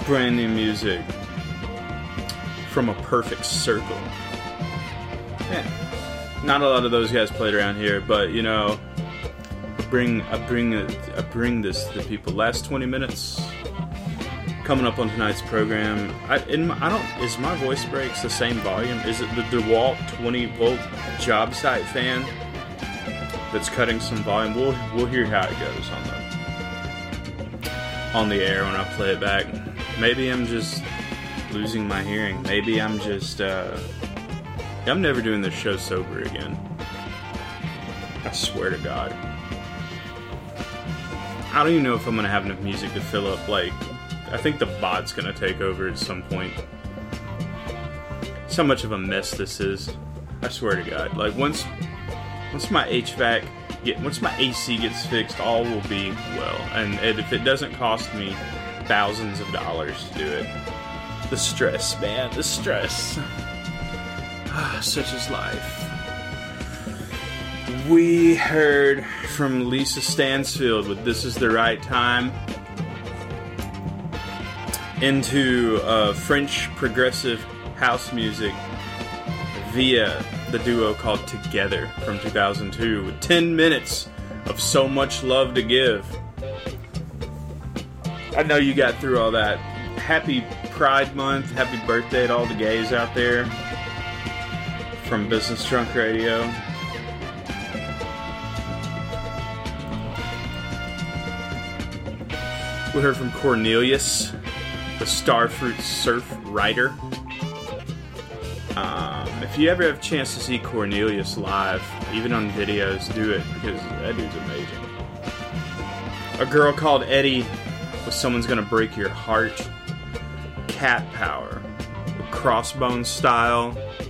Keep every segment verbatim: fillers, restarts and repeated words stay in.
brand new music from A Perfect Circle. Yeah, not a lot of those guys played around here, but you know, I bring I bring I bring this to the people. Last twenty minutes coming up on tonight's program. I in my, I don't is my voice breaks the same volume? Is it the DeWalt twenty volt job site fan that's cutting some volume? We'll we'll hear how it goes on the on the air when I play it back. Maybe I'm just losing my hearing. Maybe I'm just uh, I'm never doing this show sober again. I swear to God. I don't even know if I'm gonna have enough music to fill up. Like, I think the bot's gonna take over at some point. That's how much of a mess this is. I swear to God. Like, once once my H V A C get once my A C gets fixed, all will be well. And if it doesn't cost me thousands of dollars to do it, the stress, man, the stress. Such is life. We heard from Lisa Stansfield with This Is the Right Time, into uh, French progressive house music via the duo called Together from two thousand two, with ten minutes of So Much Love to Give. I know you got through all that. Happy Pride Month. Happy birthday to all the gays out there from Business Drunk Radio. We heard from Cornelius, the Starfruit Surf Rider. Um, if you ever have a chance to see Cornelius live, even on videos, do it, because that dude's amazing. A Girl Called Eddie with Someone's Gonna Break Your Heart. Cat Power, Crossbones Style.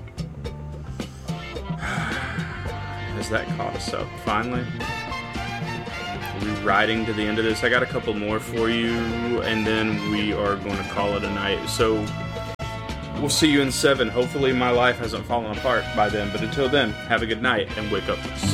Has that caught us up finally? We're riding to the end of this. I got a couple more for you, and then we are going to call it a night. So we'll see you in seven. Hopefully my life hasn't fallen apart by then, but until then, have a good night and wake up.